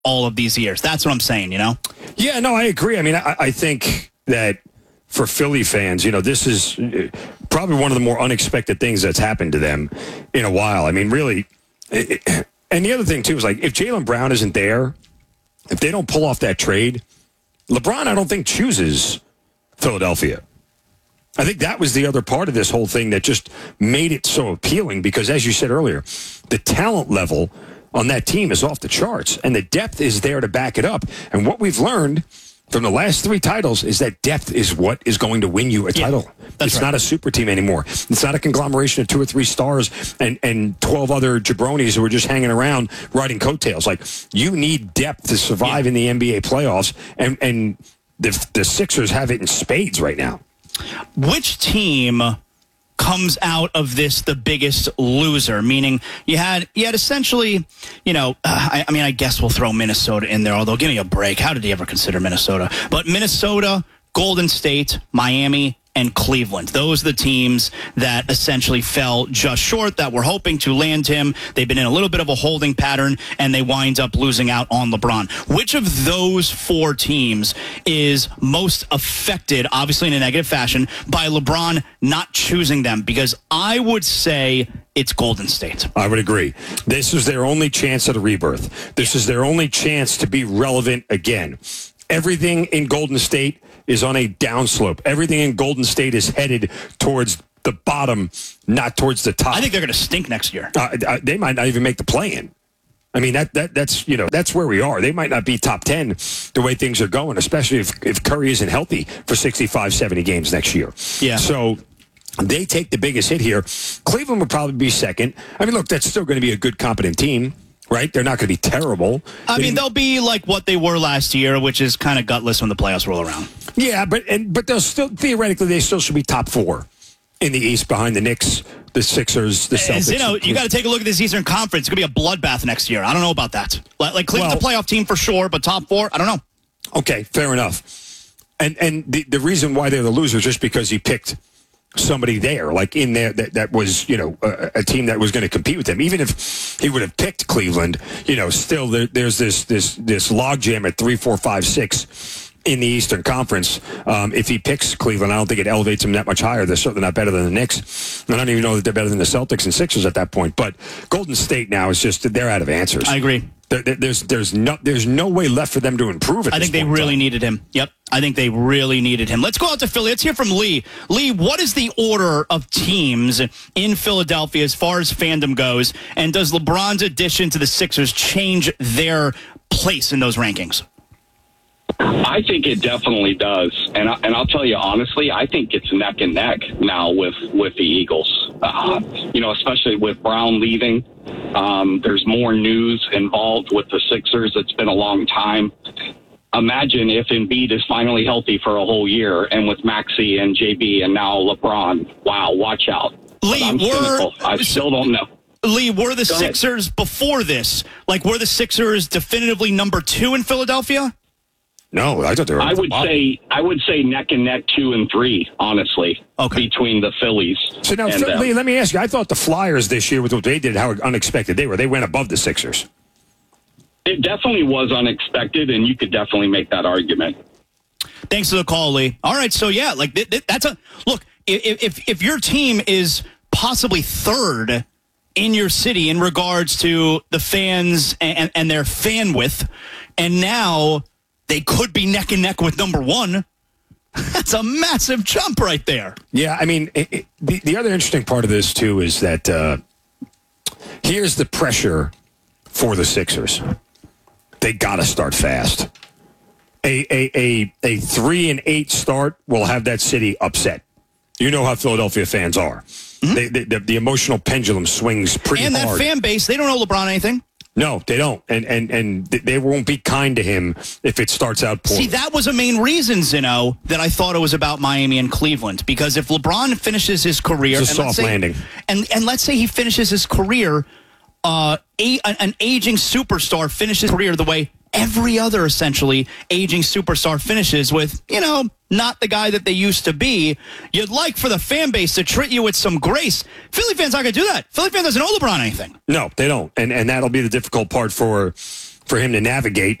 all of these years. That's what I'm saying, Yeah, no, I agree. I mean, I think that for Philly fans, this is probably one of the more unexpected things that's happened to them in a while. I mean, really. And the other thing, too, is like if Jaylen Brown isn't there, if they don't pull off that trade, LeBron, I don't think, chooses Philadelphia. I think that was the other part of this whole thing that just made it so appealing because, as you said earlier, the talent level on that team is off the charts, and the depth is there to back it up. And what we've learned from the last 3 titles is that depth is what is going to win you a title. It's not a super team anymore. It's not a conglomeration of 2 or 3 stars and 12 other jabronis who are just hanging around riding coattails. Like, you need depth to survive in the NBA playoffs, and the Sixers have it in spades right now. Which team comes out of this the biggest loser? Meaning you had essentially, I guess we'll throw Minnesota in there, although give me a break. How did he ever consider Minnesota? But Minnesota, Golden State, Miami, and Cleveland. Those are the teams that essentially fell just short, that were hoping to land him. They've been in a little bit of a holding pattern, and they wind up losing out on LeBron. Which of those 4 teams is most affected, obviously in a negative fashion, by LeBron not choosing them? Because I would say it's Golden State. I would agree. This is their only chance at a rebirth. This is their only chance to be relevant again. Everything in Golden State is on a downslope. Everything in Golden State is headed towards the bottom, not towards the top. I think they're going to stink next year. They might not even make the play-in. I mean, that's where we are. They might not be top 10 the way things are going, especially if Curry isn't healthy for 65, 70 games next year. Yeah. So they take the biggest hit here. Cleveland would probably be second. I mean, look, that's still going to be a good, competent team. Right? They're not going to be terrible. I mean, they'll be like what they were last year, which is kind of gutless when the playoffs roll around. Yeah, but they'll still, theoretically, they still should be top 4 in the East behind the Knicks, the Sixers, the Celtics. You got to take a look at this Eastern Conference. It's going to be a bloodbath next year. I don't know about that. Like Cleveland's a playoff team for sure, but top 4, I don't know. Okay, fair enough. And the reason why they're the losers is just because he picked somebody there, like in there that was, a team that was going to compete with them. Even if he would have picked Cleveland, still there's this logjam at 3, 4, 5, 6 in the Eastern Conference. If he picks Cleveland, I don't think it elevates him that much higher. They're certainly not better than the Knicks. I don't even know that they're better than the Celtics and Sixers at that point. But Golden State now is just, they're out of answers. I agree. There's no way left for them to improve at this point. I think they really needed him. Yep. I think they really needed him. Let's go out to Philly. Let's hear from Lee. Lee, what is the order of teams in Philadelphia as far as fandom goes? And does LeBron's addition to the Sixers change their place in those rankings? I think it definitely does. And I'll tell you honestly, I think it's neck and neck now with the Eagles. Especially with Brown leaving. There's more news involved with the Sixers. It's been a long time. Imagine if Embiid is finally healthy for a whole year, and with Maxey and JB and now LeBron. Wow, watch out. Lee, I still don't know. Lee, were the Sixers before this? Like, were the Sixers definitively number 2 in Philadelphia? No, I thought they were. I would say neck and neck 2 and 3, honestly, between the Phillies. So now, Lee, let me ask you. I thought the Flyers this year with what they did, how unexpected they were. They went above the Sixers. It definitely was unexpected, and you could definitely make that argument. Thanks for the call, Lee. All right, so yeah, like that's a look. If your team is possibly 3rd in your city in regards to the fans and their fan width, and now they could be neck and neck with number 1. That's a massive jump right there. Yeah, I mean, the other interesting part of this, too, is that here's the pressure for the Sixers. They got to start fast. A 3-8 start will have that city upset. You know how Philadelphia fans are. Mm-hmm. The emotional pendulum swings pretty hard. And that fan base, they don't know LeBron anything. No, they don't. And they won't be kind to him if it starts out poorly. See, that was a main reason, Zeno, that I thought it was about Miami and Cleveland. Because if LeBron finishes his career... It's a soft landing. And let's say he finishes his career, an aging superstar finishes his career the way every other, essentially, aging superstar finishes with, not the guy that they used to be. You'd like for the fan base to treat you with some grace. Philly fans aren't going to do that. Philly fan doesn't owe LeBron anything. No, they don't. And that'll be the difficult part for for him to navigate